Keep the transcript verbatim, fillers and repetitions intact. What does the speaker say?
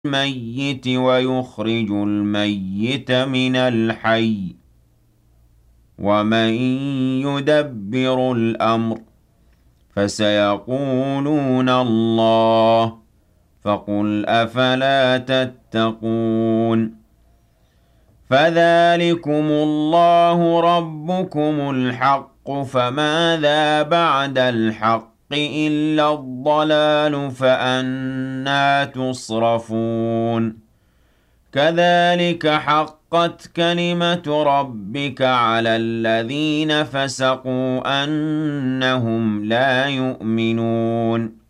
الميت ويخرج الميت من الحي ومن يدبر الأمر فسيقولون الله فقل أفلا تتقون فذلكم الله ربكم الحق فماذا بعد الحق إلا الضلال فأنى تصرفون كذلك حقت كلمة ربك على الذين فسقوا أنهم لا يؤمنون